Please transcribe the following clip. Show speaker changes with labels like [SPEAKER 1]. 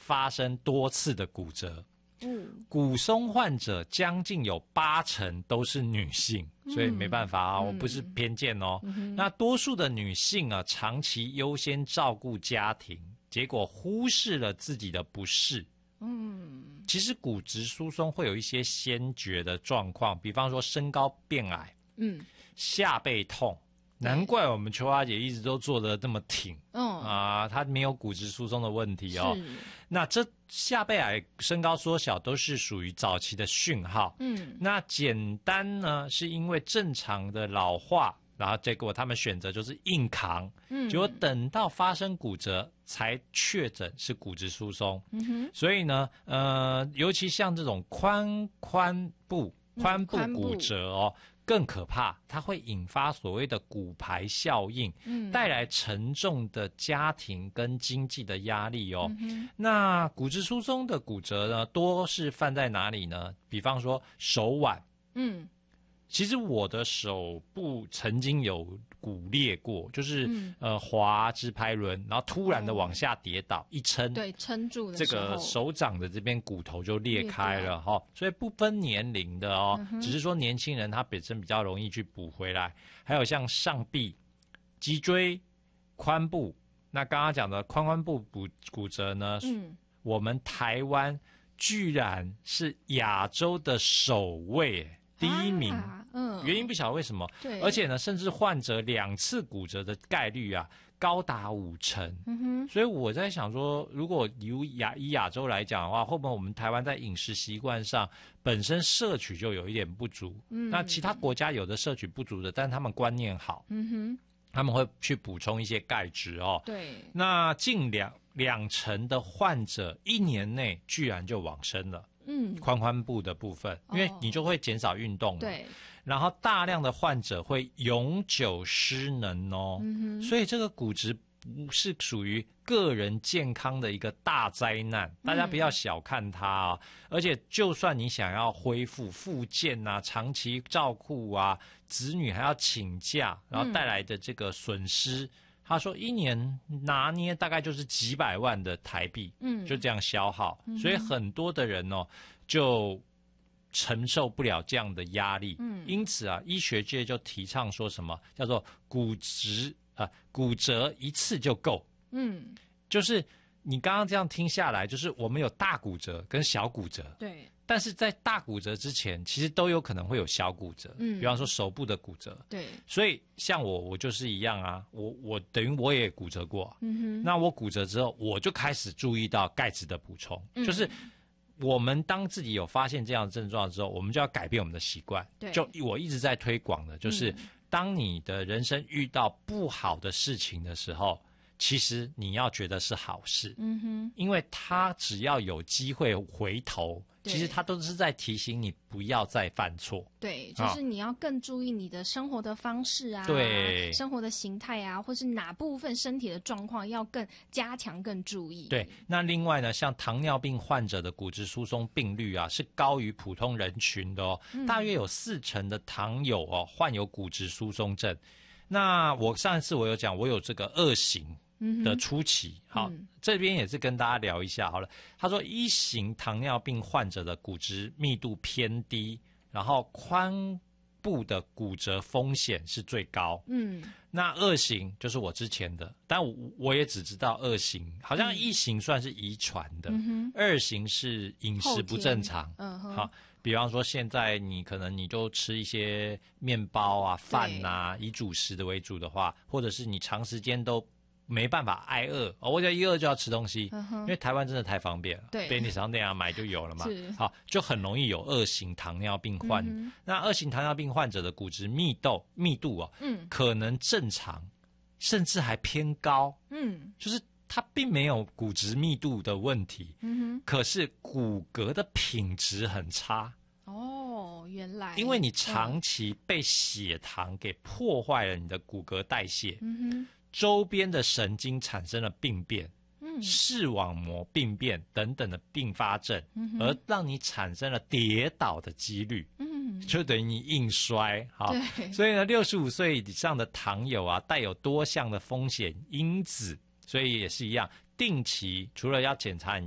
[SPEAKER 1] 发生多次的骨折。骨松患者将近有80%都是女性，所以没办法啊，我不是偏见哦。那多数的女性啊，长期优先照顾家庭，结果忽视了自己的不适。其实骨质疏松会有一些先决的状况，比方说身高变矮，下背痛。难怪我们秋花姐一直都做得这么挺，她没有骨质疏松的问题哦。那这下背矮、身高缩小都是属于早期的讯号。那简单呢，是因为正常的老化，然后结果他们选择就是硬扛，结果等到发生骨折才确诊是骨质疏松。所以呢，尤其像这种髋部骨折哦。更可怕，它会引发所谓的骨牌效应，带来沉重的家庭跟经济的压力哦。那骨质疏松的骨折呢，多是犯在哪里呢？比方说手腕，其实我的手部曾经有骨裂过，就是滑直排轮，然后突然的往下跌倒，一撑，
[SPEAKER 2] 对，撑住的
[SPEAKER 1] 这个手掌的这边骨头就裂开了哈，所以不分年龄的哦，只是说年轻人他本身比较容易去补回来。还有像上臂、脊椎、髋部，那刚刚讲的髋部骨折呢，我们台湾居然是亚洲的首位。第一名，原因不晓得为什么，对，而且呢，甚至患者2次骨折的概率啊，高达50%。所以我在想说，如果以亚洲来讲的话，会不会我们台湾在饮食习惯上本身摄取就有一点不足？那其他国家有的摄取不足的，但是他们观念好，他们会去补充一些钙质哦。对，那近两成的患者1年内居然就往生了。髋部的部分，因为你就会减少运动，对，然后大量的患者会永久失能哦，所以这个骨质是属于个人健康的一个大灾难，大家不要小看它啊！而且就算你想要恢复健啊，长期照顾啊，子女还要请假，然后带来的这个损失。他说1年拿捏大概就是几百万的台币，就这样消耗，所以很多的人哦就承受不了这样的压力，因此啊，医学界就提倡说什么叫做骨折一次就够，就是你刚刚这样听下来，就是我们有大骨折跟小骨折，对。但是在大骨折之前，其实都有可能会有小骨折，比方说手部的骨折，对。所以像我就是一样啊，我等于我也骨折过，那我骨折之后，我就开始注意到钙质的补充，就是我们当自己有发现这样的症状之后，我们就要改变我们的习惯。就我一直在推广的，就是当你的人生遇到不好的事情的时候，其实你要觉得是好事，因为他只要有机会回头，其实他都是在提醒你不要再犯错。对，
[SPEAKER 2] 就是你要更注意你的生活的方式啊，对，生活的形态啊，或是哪部分身体的状况要更加强、更注意。
[SPEAKER 1] 对，那另外呢，像糖尿病患者的骨质疏松病率啊，是高于普通人群的哦，大约有40%的糖友哦患有骨质疏松症。那我上一次我有讲，我有这个2型。的初期，好，这边也是跟大家聊一下好了。他说1型糖尿病患者的骨质密度偏低，然后髋部的骨折风险是最高。那2型就是我之前的，但我也只知道2型，好像1型算是遗传的，2型是饮食不正常。好，比方说现在你可能你就吃一些面包啊、饭啊，以主食的为主的话，或者是你长时间都没办法挨饿，我觉得一饿就要吃东西，因为台湾真的太方便了，便利商店啊买就有了嘛，好，就很容易有2型糖尿病患。那2型糖尿病患者的骨质密度哦，可能正常，甚至还偏高，就是它并没有骨质密度的问题，可是骨骼的品质很差。
[SPEAKER 2] 哦，原来
[SPEAKER 1] 因为你长期被血糖给破坏了你的骨骼代谢，周边的神经产生了病变，视网膜病变等等的并发症，而让你产生了跌倒的几率，就等于你硬摔。好，所以呢，65岁以上的糖友啊，带有多项的风险因子，所以也是一样，定期除了要检查你